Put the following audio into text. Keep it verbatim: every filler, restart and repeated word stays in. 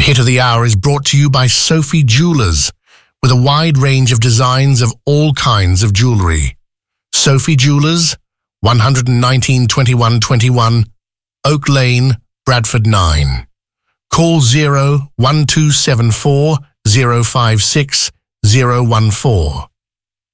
The hit of the hour is brought to you by Sophie Jewelers, with a wide range of designs of all kinds of jewellery. Sophie Jewelers, one nineteen twenty-one twenty-one, Oak Lane, Bradford nine. Call zero one two seven four zero five six zero one four.